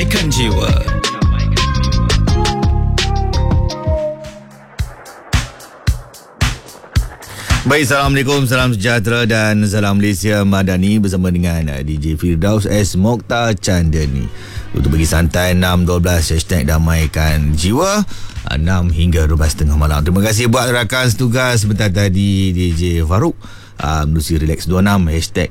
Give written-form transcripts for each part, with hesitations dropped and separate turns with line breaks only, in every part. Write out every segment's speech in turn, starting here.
Menyamaikan jiwa.
Baik, Assalamualaikum, salam sejahtera dan salam Malaysia Madani bersama dengan DJ Firdaus S. Mokhtar Chandani. Untuk bagi santai 6.12 hashtag damaikan jiwa 6 hingga 12.30 malam. Terima kasih buat rakan setugas sebentar tadi DJ Farouk menerusi Relax 26 hashtag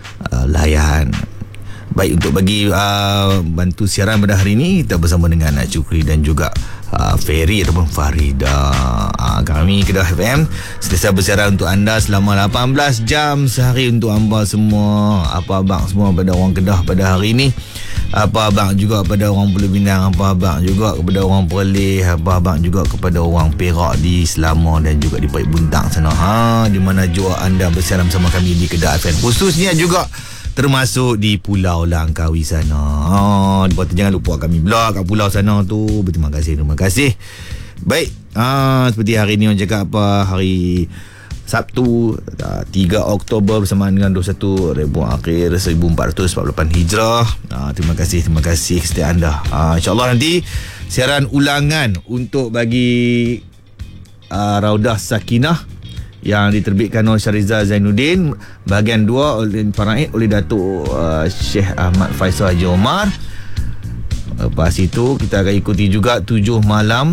layan. Baik, untuk bagi bantu siaran pada hari ini, kita bersama dengan Cukri dan juga Ferry ataupun Farida. Kami Kedah FM sentiasa bersiaran untuk anda selama 18 jam sehari untuk hamba semua. Apa abang semua pada orang Kedah pada hari ini, apa abang juga pada orang Pulau Pinang, apa abang juga kepada orang Perlis, apa abang juga kepada orang Perak di Selangor dan juga di Pait Buntang sana. Di mana jua anda bersiaran bersama kami di Kedah FM, khususnya juga termasuk di Pulau Langkawi sana. Jangan lupa kami pula kat pulau sana tu. Terima kasih. Baik, seperti hari ni orang cakap apa, hari Sabtu 3 Oktober bersamaan dengan 21 Rabiul Akhir 1448 Hijrah. Terima kasih setiap anda. InsyaAllah nanti siaran ulangan untuk bagi Raudah Sakinah yang diterbitkan oleh Syahrizal Zainuddin bahagian 2 oleh Faraid oleh Datuk Syekh Ahmad Faisal Haji Omar. Lepas itu kita akan ikuti juga 7 malam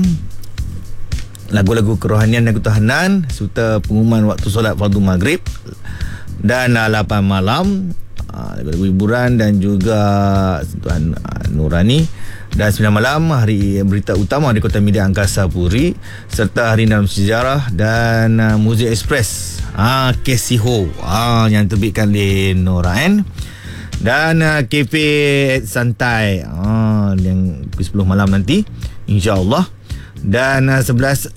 lagu-lagu kerohanian dan ketahanan serta pengumuman waktu solat fardu maghrib, dan 8 malam lagu-lagu hiburan dan juga sentuhan nurani, dan 9 malam hari berita utama di Kota Media Angkasa Puri serta hari dalam sejarah dan Muzik Express Kesiho yang terbitkan oleh Norain, dan Cafe Santai yang pukul 10 malam nanti insya-Allah, dan 11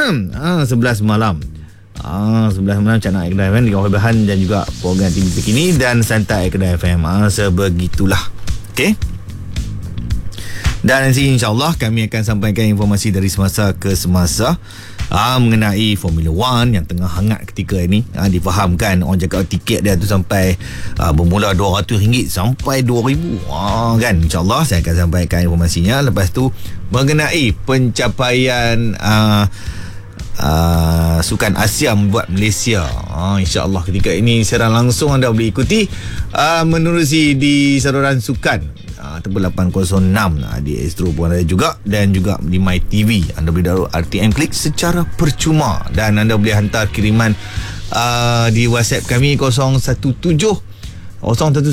malam 11 malam Canak Kedah FM dengan bahan dan juga program TV terkini dan Santai Kedah FM. Sebegitulah. Okey. Dan nanti insyaAllah kami akan sampaikan informasi dari semasa ke semasa mengenai Formula 1 yang tengah hangat ketika ini. Difahamkan orang cakap tiket dia tu sampai bermula RM200 sampai RM2,000 kan. InsyaAllah saya akan sampaikan informasinya. Lepas tu mengenai pencapaian Sukan Asia membuat Malaysia. InsyaAllah ketika ini siaran langsung anda boleh ikuti menerusi di saluran sukan Tebel 806 di Astro pun ada juga, dan juga di My TV anda boleh download RTM Klik secara percuma, dan anda boleh hantar kiriman di WhatsApp kami 017 566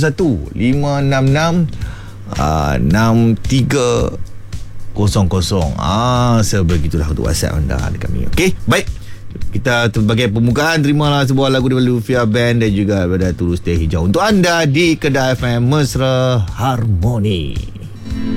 6300. Sebegitulah untuk WhatsApp anda ada kami. Okey, baik. Kita sebagai pembukaan terimalah sebuah lagu daripada Lufia Band dan juga daripada Tulus Teh Hijau untuk anda di Kedah FM Mesra Harmoni.